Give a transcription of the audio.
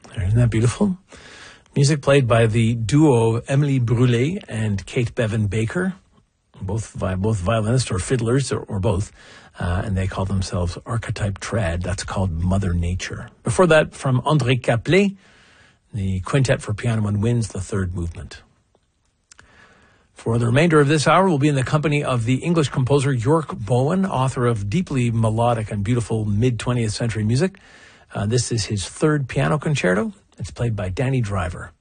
Isn't that beautiful? Music played by the duo Emily Brûlé and Kate Bevan Baker, both violinists or fiddlers or both, and they call themselves Archetype Trad. That's called Mother Nature. Before that, from André Caplet, the Quintet for Piano and Winds, the third movement. For the remainder of this hour, we'll be in the company of the English composer York Bowen, author of deeply melodic and beautiful mid-20th century music. This is his third piano concerto. It's played by Danny Driver.